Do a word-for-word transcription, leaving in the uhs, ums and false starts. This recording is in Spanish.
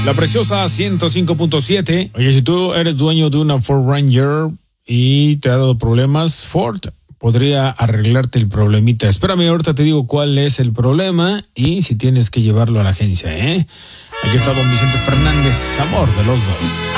La preciosa ciento cinco punto siete. Oye, si tú eres dueño de una Ford Ranger y te ha dado problemas, Ford podría arreglarte el problemita. Espérame, ahorita te digo cuál es el problema y si tienes que llevarlo a la agencia, ¿eh? Aquí está don Vicente Fernández, amor de los dos.